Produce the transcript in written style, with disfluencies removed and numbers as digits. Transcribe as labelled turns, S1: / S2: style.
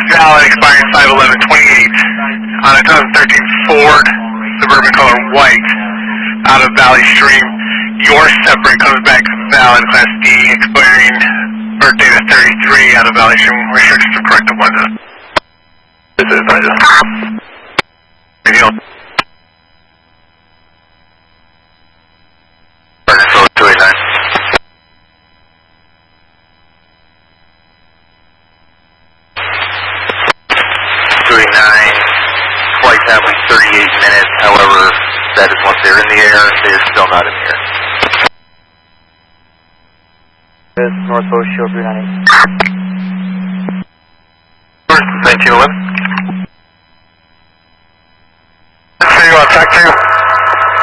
S1: valid, expiring 5/11/28. On a 2013 Ford Suburban color white, out of Valley Stream. Your separate comes back valid, Class D, expiring birth date of 33, out of Valley Stream. Restrictions are corrected windows. This is, I just... Anything else? 289. 289, flight time will be 38 minutes, however, that is once they're in the air, they are still not in the air.
S2: This is Northwest Shield 398.
S1: 1911.